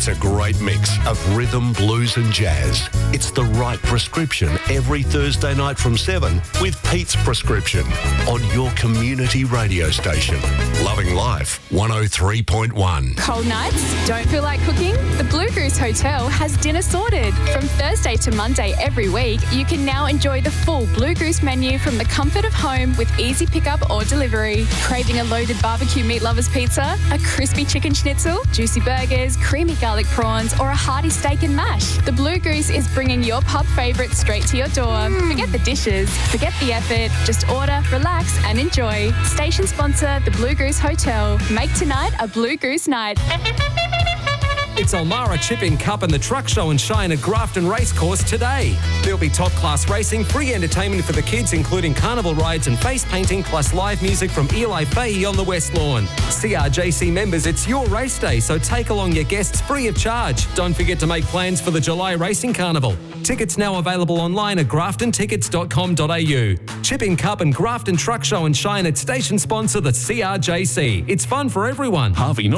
It's a great mix of rhythm, blues and jazz. It's the right prescription every Thursday night from 7 with Pete's Prescription on your community radio station. Loving Life 103.1. Cold nights? Don't feel like cooking? The Blue Goose Hotel has dinner sorted. From Thursday to Monday every week, you can now enjoy the full Blue Goose menu from the comfort of home with easy pickup or delivery. Craving a loaded barbecue meat lovers pizza, a crispy chicken schnitzel, juicy burgers, creamy garlic prawns, or a hearty steak and mash? The Blue Goose is bringing your pub favourites straight to your door. Forget the dishes, forget the effort, just order, relax and enjoy. Station sponsor, the Blue Goose Hotel. Make tonight a Blue Goose night. It's Almara Chip-In Cup and the Truck Show and Shine at Grafton Racecourse today. There'll be top-class racing, free entertainment for the kids, including carnival rides and face painting, plus live music from Eli Fahey on the West Lawn. CRJC members, it's your race day, so take along your guests free of charge. Don't forget to make plans for the July Racing Carnival. Tickets now available online at graftontickets.com.au. Chip-In Cup and Grafton Truck Show and Shine at station sponsor the CRJC. It's fun for everyone. Harvey